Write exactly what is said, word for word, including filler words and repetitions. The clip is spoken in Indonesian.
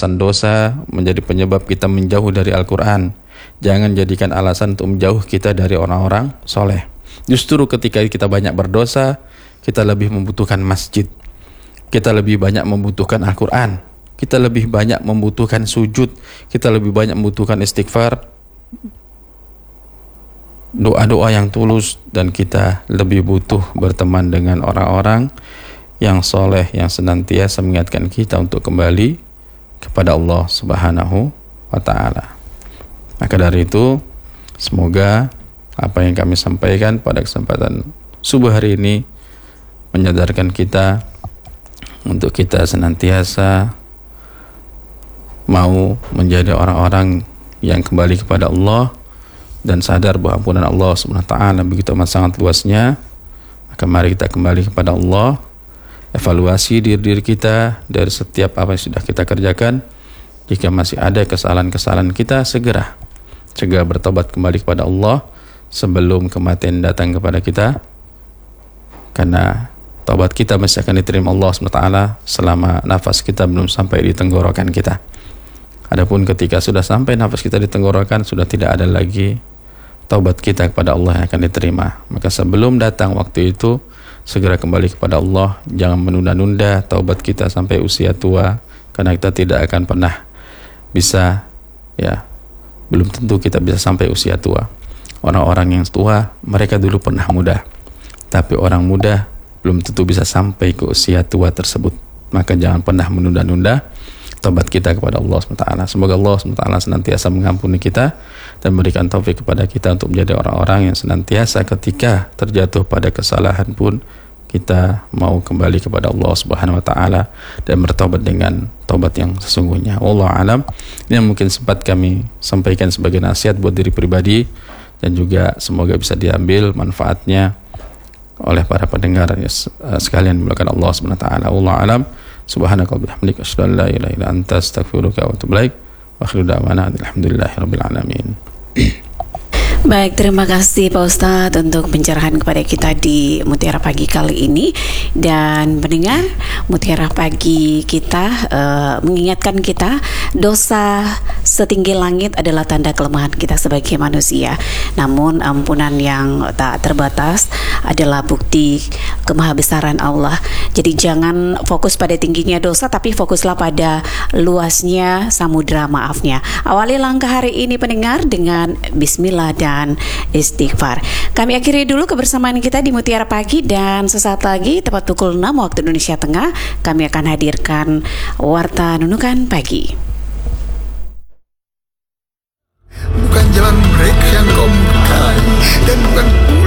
alasan dosa menjadi penyebab kita menjauh dari Al-Quran. Jangan jadikan alasan untuk menjauh kita dari orang-orang soleh. Justru ketika kita banyak berdosa, kita lebih membutuhkan masjid, kita lebih banyak membutuhkan Al-Quran, kita lebih banyak membutuhkan sujud, kita lebih banyak membutuhkan istighfar, doa-doa yang tulus, dan kita lebih butuh berteman dengan orang-orang yang soleh, yang senantiasa mengingatkan kita untuk kembali kepada Allah Subhanahu wa ta'ala. Maka dari itu, semoga apa yang kami sampaikan pada kesempatan subuh hari ini menyadarkan kita untuk kita senantiasa mau menjadi orang-orang yang kembali kepada Allah dan sadar bahwa ampunan Allah Subhanahu wa ta'ala begitu amat sangat luasnya. Maka mari kita kembali kepada Allah, evaluasi diri-diri kita dari setiap apa yang sudah kita kerjakan. Jika masih ada kesalahan-kesalahan kita, segera segera bertobat kembali kepada Allah sebelum kematian datang kepada kita, karena taubat kita masih akan diterima Allah subhanahu wa taala selama nafas kita belum sampai di tenggorokan kita. Adapun ketika sudah sampai nafas kita di tenggorokan, sudah tidak ada lagi taubat kita kepada Allah yang akan diterima. Maka sebelum datang waktu itu, segera kembali kepada Allah. Jangan menunda-nunda taubat kita sampai usia tua, karena kita tidak akan pernah bisa, ya, belum tentu kita bisa sampai usia tua. Orang-orang yang tua, mereka dulu pernah muda, tapi orang muda belum tentu bisa sampai ke usia tua tersebut. Maka jangan pernah menunda-nunda taubat kita kepada Allah subhanahu wa taala. Semoga Allah subhanahu wa taala senantiasa mengampuni kita dan memberikan taufik kepada kita untuk menjadi orang-orang yang senantiasa ketika terjatuh pada kesalahan pun kita mau kembali kepada Allah Subhanahu wa taala dan bertobat dengan taubat yang sesungguhnya. Wallahu alam. Ini yang mungkin sempat kami sampaikan sebagai nasihat buat diri pribadi, dan juga semoga bisa diambil manfaatnya oleh para pendengar ya, sekalian dimulakan Allah Subhanahu wa taala. Wallahu alam. Subhanaka wa bihamdika asyhadu an la ilaha illa anta astaghfiruka wa atubu ilaik. Wa akhiru da'wana alhamdulillahirabbil alamin. Baik, terima kasih Pak Ustadz untuk pencerahan kepada kita di Mutiara Pagi kali ini. Dan pendengar, Mutiara Pagi kita uh, mengingatkan kita, dosa setinggi langit adalah tanda kelemahan kita sebagai manusia. Namun ampunan yang tak terbatas adalah bukti kemahabesaran Allah. Jadi jangan fokus pada tingginya dosa, tapi fokuslah pada luasnya samudra maafnya. Awali langkah hari ini pendengar dengan bismillah dan dan istighfar. Kami akhiri dulu kebersamaan kita di Mutiara Pagi, dan sesaat lagi tepat pukul enam waktu Indonesia Tengah kami akan hadirkan Warta Nunukan Pagi.